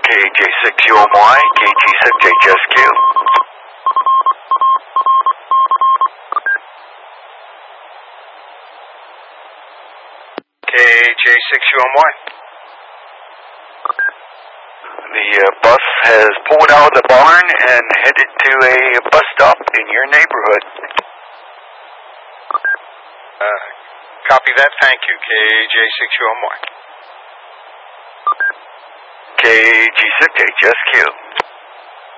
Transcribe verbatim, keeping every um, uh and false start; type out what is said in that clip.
J six U M Y, K G six H S Q. K J six U M Y. The uh, bus has pulled out of the barn and headed to a bus stop in your neighborhood. Uh, copy that. Thank you, K J six U M Y. K G six H S Q.